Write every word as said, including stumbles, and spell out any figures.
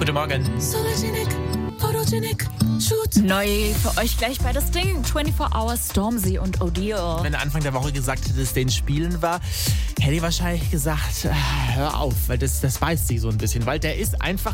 Guten Morgen. Neu für euch gleich bei das Ding. vierundzwanzig Hours, Stormzy und Odile. Wenn du Anfang der Woche gesagt hättest, den Spielen war, hätte ich wahrscheinlich gesagt, hör auf, weil das, das beißt sich so ein bisschen, weil der ist einfach